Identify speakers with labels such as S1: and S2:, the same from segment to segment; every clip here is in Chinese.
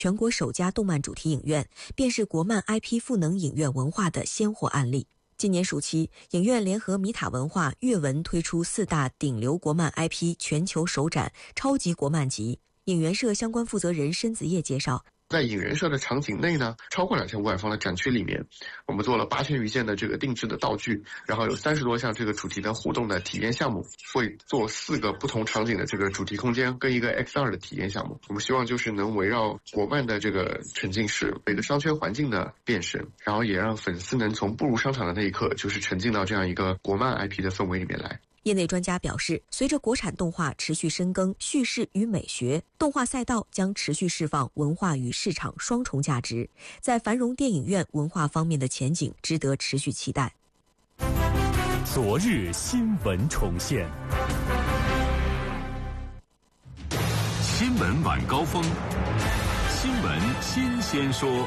S1: 全国首家动漫主题影院，便是国漫 IP 赋能影院文化的鲜活案例。今年暑期，影院联合米塔文化、阅文推出4大顶流国漫 IP 全球首展超级国漫集。影园社相关负责人申子叶介绍，
S2: 在影人社的场景内呢，超过2500方的展区里面，我们做了8000余件的这个定制的道具，然后有30多项这个主题的互动的体验项目，会做4个不同场景的这个主题空间跟一个 XR 的体验项目。我们希望就是能围绕国漫的这个沉浸式每个商圈环境的变身，然后也让粉丝能从步入商场的那一刻，就是沉浸到这样一个国漫 IP 的氛围里面来。
S1: 业内专家表示，随着国产动画持续深耕叙事与美学，动画赛道将持续释放文化与市场双重价值，在繁荣电影院文化方面的前景值得持续期待。
S3: 昨日新闻重现，
S4: 新闻晚高峰，新闻新鲜说。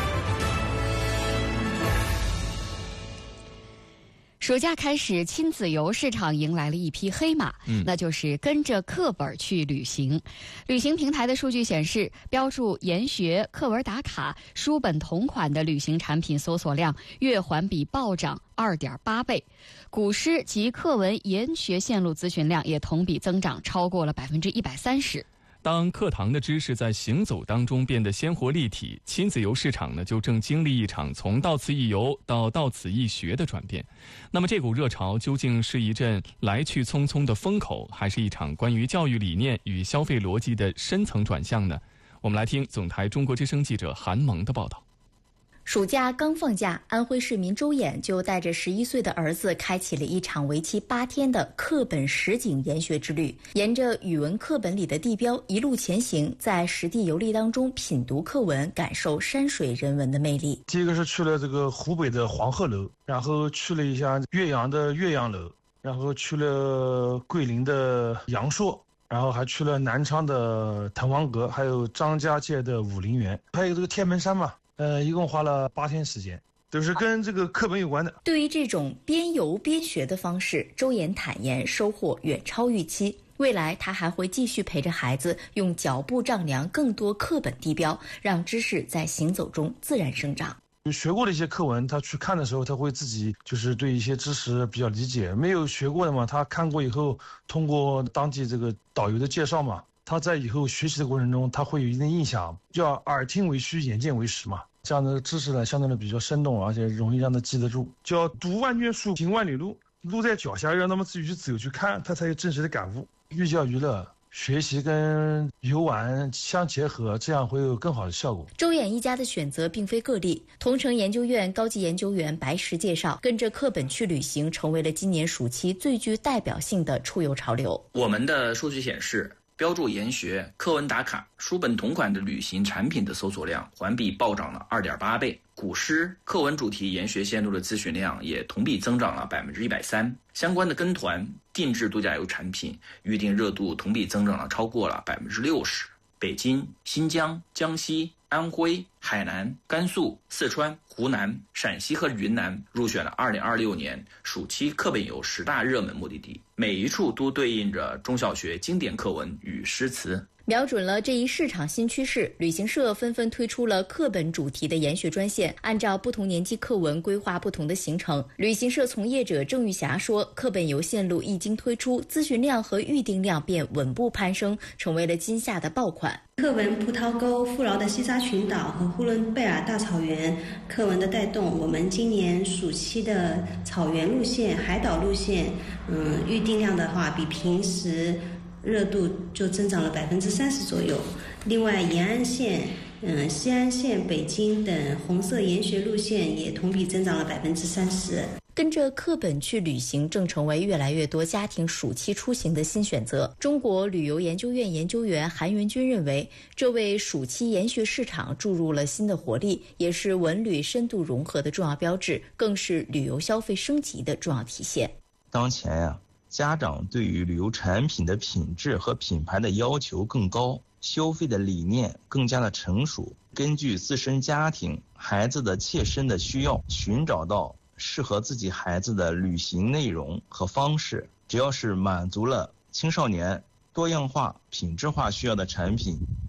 S5: 暑假开始，亲子游市场迎来了一匹黑马，那就是跟着课本去旅行。旅行平台的数据显示，标注研学、课文打卡、书本同款的旅行产品搜索量月环比暴涨2.8倍，古诗及课文研学线路咨询量也同比增长超过了130%。
S3: 当课堂的知识在行走当中变得鲜活立体，亲子游市场呢就正经历一场从到此一游到此一学的转变。那么这股热潮究竟是一阵来去匆匆的风口，还是一场关于教育理念与消费逻辑的深层转向呢？我们来听总台中国之声记者韩萌的报道。
S6: 暑假刚放假，安徽市民周衍就带着11岁的儿子开启了一场为期8天的课本实景研学之旅，沿着语文课本里的地标一路前行，在实地游历当中品读课文，感受山水人文的魅力。
S7: 第一个是去了这个湖北的黄鹤楼，然后去了一下岳阳的岳阳楼，然后去了桂林的阳朔，然后还去了南昌的滕王阁，还有张家界的武陵源，还有这个天门山嘛。一共花了8天时间，都是跟这个课本有关的。
S6: 对于这种边游边学的方式，周衍坦言收获远超预期。未来他还会继续陪着孩子用脚步丈量更多课本地标，让知识在行走中自然生长。
S7: 学过的一些课文，他去看的时候，他会自己就是对一些知识比较理解。没有学过的嘛，他看过以后，通过当地这个导游的介绍嘛，他在以后学习的过程中，他会有一定印象，叫耳听为虚，眼见为实嘛。这样的知识呢，相对的比较生动，而且容易让他记得住。叫读万卷书，行万里路，路在脚下，让他们自己去走去看，他才有真实的感悟。寓教于乐，学习跟游玩相结合，这样会有更好的效果。
S6: 周衍一家的选择并非个例，同城研究院高级研究员白石介绍，跟着课本去旅行成为了今年暑期最具代表性的出游潮流。
S8: 我们的数据显示，标注研学、课文打卡、书本同款的旅行产品的搜索量环比暴涨了2.8倍，古诗、课文主题研学线路的咨询量也同比增长了130%，相关的跟团、定制度假游产品预订热度同比增长了超过了60%。北京、新疆、江西、安徽、海南、甘肃、四川、湖南、陕西和云南入选了2026年暑期课本游10大热门目的地，每一处都对应着中小学经典课文与诗词。
S6: 瞄准了这一市场新趋势，旅行社纷纷推出了课本主题的研学专线，按照不同年纪课文规划不同的行程。旅行社从业者郑玉霞说，课本游线路一经推出，咨询量和预订量便稳步攀升，成为了今夏的爆款。
S9: 课文葡萄沟、富饶的西沙群岛和呼伦贝尔大草原课文的带动，我们今年暑期的草原路线、海岛路线，预订量的话比平时热度就增长了30%左右。另外，延安线、西安线、北京等红色研学路线也同比增长了30%。
S6: 跟着课本去旅行正成为越来越多家庭暑期出行的新选择。中国旅游研究院研究员韩元军认为，这为暑期研学市场注入了新的活力，也是文旅深度融合的重要标志，更是旅游消费升级的重要体现。
S10: 当前家长对于旅游产品的品质和品牌的要求更高，消费的理念更加的成熟，根据自身家庭、孩子的切身的需要，寻找到适合自己孩子的旅行内容和方式。只要是满足了青少年多样化、品质化需要的产品，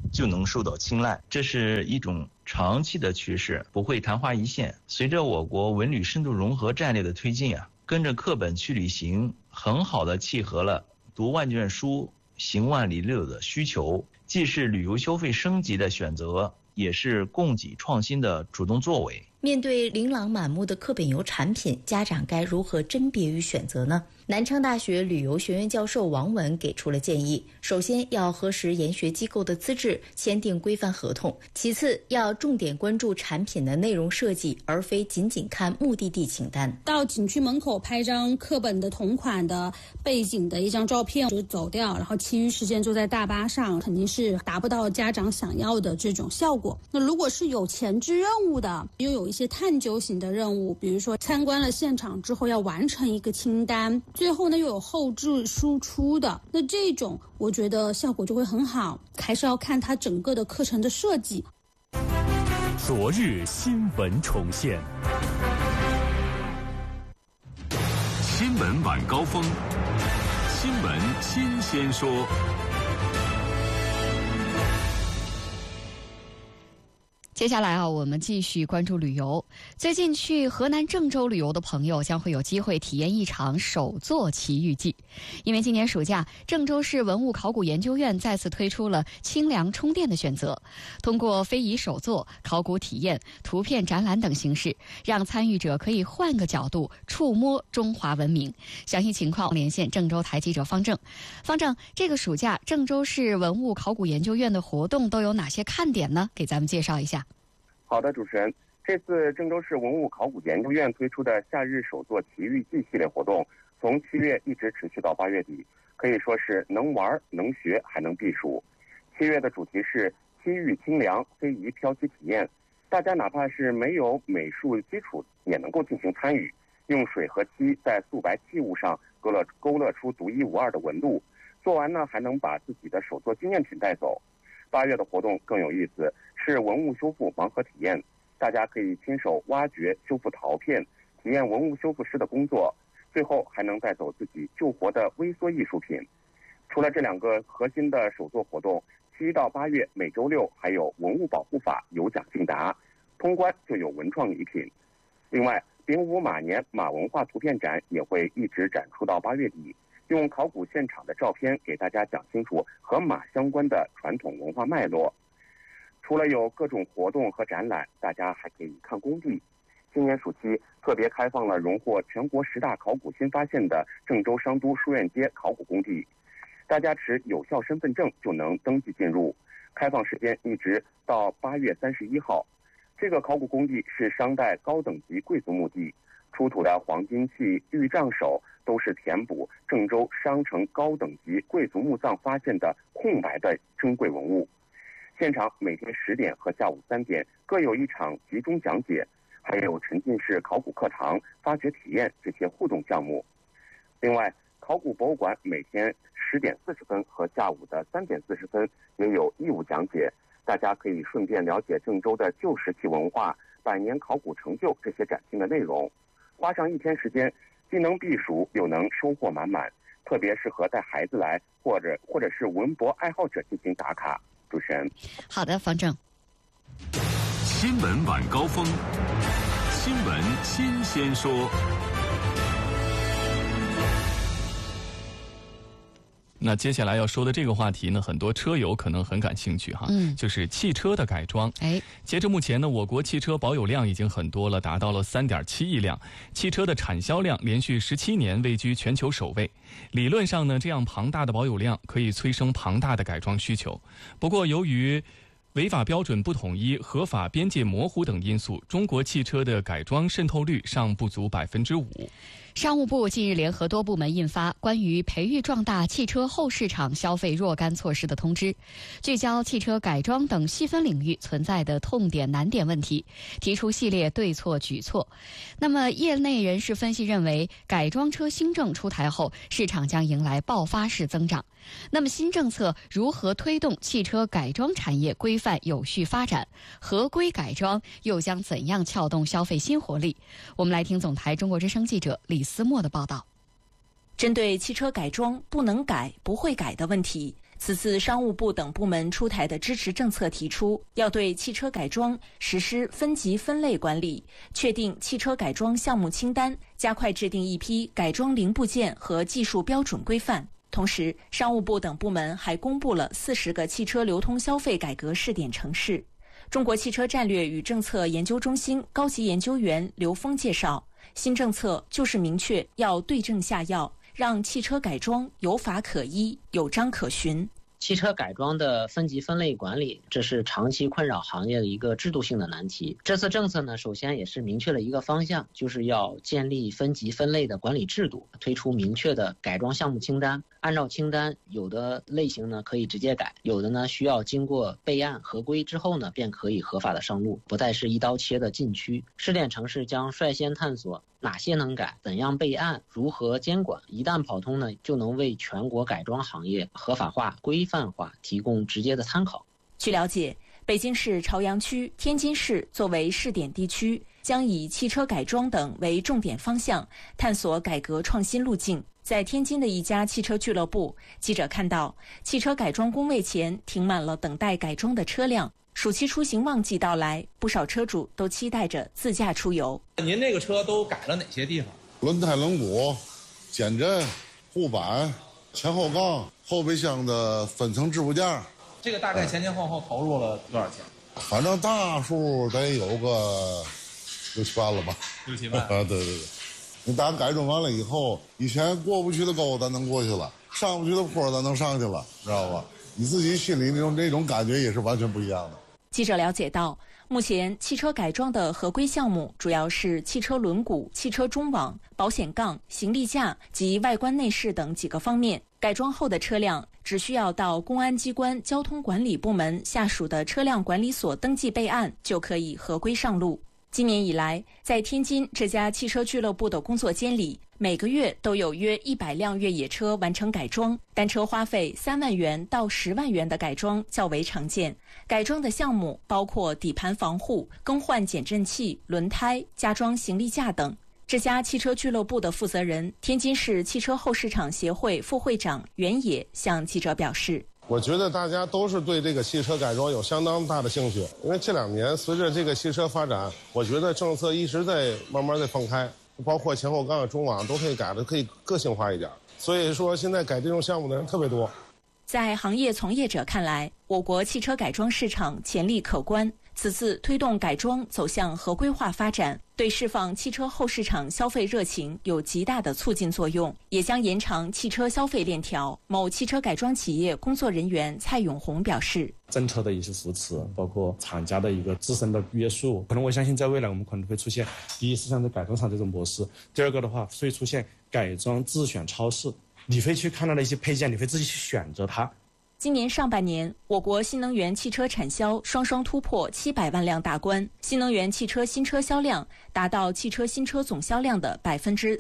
S10: 就能受到青睐，这是一种长期的趋势，不会昙花一现。随着我国文旅深度融合战略的推进跟着课本去旅行，很好的契合了读万卷书行万里路的需求，既是旅游消费升级的选择，也是供给创新的主动作为。
S6: 面对琳琅满目的课本游产品，家长该如何甄别与选择呢？南昌大学旅游学院教授王文给出了建议：首先要核实研学机构的资质，签订规范合同；其次要重点关注产品的内容设计，而非仅仅看目的地清单。
S11: 到景区门口拍张课本的同款的背景的一张照片就走掉，然后其余时间就在大巴上，肯定是达不到家长想要的这种效果。那如果是有前置任务的，又有一些探究型的任务，比如说参观了现场之后要完成一个清单，最后呢又有后置输出的，那这种我觉得效果就会很好，还是要看它整个的课程的设计。
S4: 昨日新闻重现，新闻晚高峰，新闻新鲜说。
S5: 接下来我们继续关注旅游。最近去河南郑州旅游的朋友将会有机会体验一场手作奇遇记，因为今年暑假，郑州市文物考古研究院再次推出了清凉充电的选择，通过非遗手作、考古体验、图片展览等形式，让参与者可以换个角度触摸中华文明。详细情况连线郑州台记者方正。方正，这个暑假郑州市文物考古研究院的活动都有哪些看点呢？给咱们介绍一下。
S12: 好的，主持人，这次郑州市文物考古研究院推出的夏日手作奇遇记系列活动，从7月一直持续到8月底，可以说是能玩、能学还能避暑。7月的主题是西域清凉非遗漂漆体验，大家哪怕是没有美术基础也能够进行参与，用水和漆在素白器物上勾勒出独一无二的纹路，做完呢还能把自己的手作纪念品带走。8月的活动更有意思，是文物修复盲盒体验，大家可以亲手挖掘、修复陶片，体验文物修复师的工作，最后还能带走自己救活的微缩艺术品。除了这2个核心的手作活动，7到8月每周6还有文物保护法有奖竞答，通关就有文创礼品。另外，丙午马年马文化图片展也会一直展出到8月底，用考古现场的照片给大家讲清楚和马相关的传统文化脉络。除了有各种活动和展览，大家还可以看工地。今年暑期特别开放了荣获全国10大考古新发现的郑州商都书院街考古工地，大家持有效身份证就能登记进入，开放时间一直到8月31号。这个考古工地是商代高等级贵族墓地，出土的黄金器、玉杖首都是填补郑州商城高等级贵族墓葬发现的空白的珍贵文物。现场每天10点和下午3点各有一场集中讲解，还有沉浸式考古课堂、发掘体验这些互动项目。另外，考古博物馆每天10点40分和下午的3点40分也有义务讲解，大家可以顺便了解郑州的旧石器文化、百年考古成就这些崭新的内容。花上1天时间，既能避暑又能收获满满，特别适合带孩子来或者是文博爱好者进行打卡。主持人，
S5: 好的，方正。
S4: 新闻晚高峰，新闻新鲜说。
S3: 那接下来要说的这个话题呢，很多车友可能很感兴趣哈，就是汽车的改装。截至目前呢，我国汽车保有量已经很多了，达到了3.7亿辆，汽车的产销量连续17年位居全球首位。理论上呢，这样庞大的保有量可以催生庞大的改装需求。不过由于违法标准不统一、合法边界模糊等因素，中国汽车的改装渗透率尚不足5%。
S5: 商务部近日联合多部门印发关于培育壮大汽车后市场消费若干措施的通知，聚焦汽车改装等细分领域存在的痛点难点问题，提出系列对措举措。那么业内人士分析认为，改装车新政出台后，市场将迎来爆发式增长。那么新政策如何推动汽车改装产业规范有序发展？合规改装又将怎样撬动消费新活力？我们来听总台中国之声记者李思墨的报道。
S13: 针对汽车改装不能改、不会改的问题， 此次商务部等部门出台的支持政策提出，要对汽车改装实施分级分类管理，确定汽车改装项目清单，加快制定一批改装零部件和技术标准规范。同时，商务部等部门还公布了40个汽车流通消费改革试点城市。中国汽车战略与政策研究中心高级研究员刘峰介绍，新政策就是明确要对症下药，让汽车改装有法可依、有章可循。
S14: 汽车改装的分级分类管理，这是长期困扰行业的一个制度性的难题。这次政策呢，首先也是明确了一个方向，就是要建立分级分类的管理制度，推出明确的改装项目清单。按照清单，有的类型呢可以直接改，有的呢需要经过备案合规之后呢，便可以合法的上路，不再是一刀切的禁区。试点城市将率先探索哪些能改，怎样备案，如何监管，一旦跑通呢，就能为全国改装行业合法化、规范化提供直接的参考。
S13: 据了解，北京市朝阳区、天津市作为试点地区，将以汽车改装等为重点方向，探索改革创新路径。在天津的一家汽车俱乐部，记者看到汽车改装工位前停满了等待改装的车辆。暑期出行旺季到来，不少车主都期待着自驾出游。
S15: 您这个车都改了哪些地方？
S16: 轮胎、轮毂、减震、护板、前后杠、后备箱的分层置部件。
S15: 这个大概前前后后投入了多少钱？
S16: 反正大数得有个6、7万了吧。
S15: 6、7万。
S16: 对对对。你打改装完了以后，以前过不去的沟咱能过去了，上不去的坡咱能上去了，知道吧？你自己心里那种感觉也是完全不一样的。
S13: 记者了解到，目前汽车改装的合规项目主要是汽车轮毂、汽车中网、保险杠、行李架及外观内饰等几个方面。改装后的车辆只需要到公安机关交通管理部门下属的车辆管理所登记备案，就可以合规上路。今年以来，在天津这家汽车俱乐部的工作间里，每个月都有约100辆越野车完成改装，单车花费3万元到10万元的改装较为常见。改装的项目包括底盘防护、更换减震器、轮胎、加装行李架等。这家汽车俱乐部的负责人、天津市汽车后市场协会副会长袁野向记者表示，
S17: 我觉得大家都是对这个汽车改装有相当大的兴趣，因为这2年随着这个汽车发展，我觉得政策一直在慢慢的放开，包括前后杠、中网都可以改的，可以个性化一点。所以说现在改这种项目的人特别多。
S13: 在行业从业者看来，我国汽车改装市场潜力可观。此次推动改装走向合规化发展，对释放汽车后市场消费热情有极大的促进作用，也将延长汽车消费链条。某汽车改装企业工作人员蔡永红表示，
S18: 政策的一些扶持，包括厂家的一个自身的约束，可能我相信在未来我们可能会出现，第一是像在改装厂这种模式，第二个的话会出现改装自选超市，你会去看到的一些配件，你会自己去选择它。
S13: 今年上半年，我国新能源汽车产销双双突破700万辆大关，新能源汽车新车销量达到汽车新车总销量的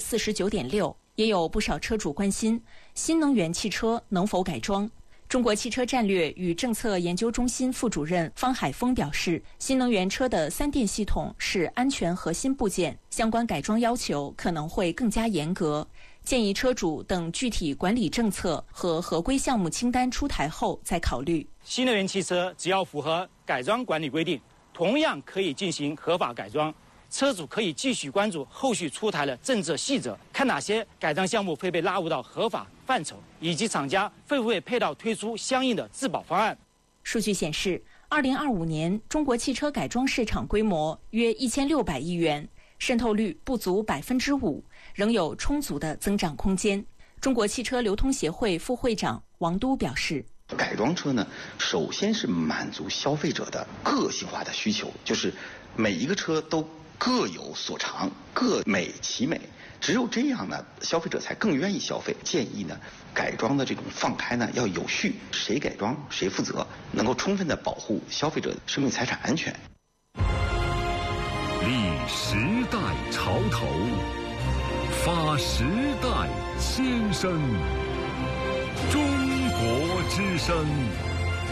S13: 49.6%。也有不少车主关心新能源汽车能否改装。中国汽车战略与政策研究中心副主任方海峰表示，新能源车的3电系统是安全核心部件，相关改装要求可能会更加严格。建议车主等具体管理政策和合规项目清单出台后再考虑。
S19: 新能源汽车只要符合改装管理规定，同样可以进行合法改装。车主可以继续关注后续出台的政策细则，看哪些改装项目会被纳入到合法范畴，以及厂家会不会配套推出相应的质保方案。
S13: 数据显示，2025年中国汽车改装市场规模约1600亿元，渗透率不足5%，仍有充足的增长空间。中国汽车流通协会副会长王都表示，
S20: 改装车呢，首先是满足消费者的个性化的需求，就是每一个车都各有所长，各美其美，只有这样呢，消费者才更愿意消费。建议呢，改装的这种放开呢要有序，谁改装谁负责，能够充分的保护消费者的生命财产安全。
S4: 立时代潮头，发时代先声，中国之声。